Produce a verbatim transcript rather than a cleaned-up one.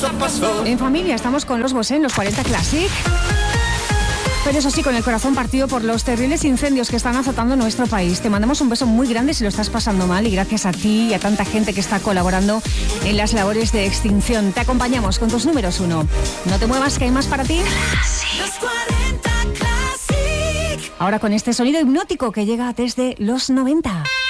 pasó, pasó. En familia estamos con los Bosé en los cuarenta Classic. Pero eso sí, con el corazón partido por los terribles incendios que están azotando nuestro país. Te mandamos un beso muy grande si lo estás pasando mal y gracias a ti y a tanta gente que está colaborando en las labores de extinción. Te acompañamos con tus números uno. No te muevas, que hay más para ti. Los cuarenta Classic. Ahora con este sonido hipnótico que llega desde los noventa.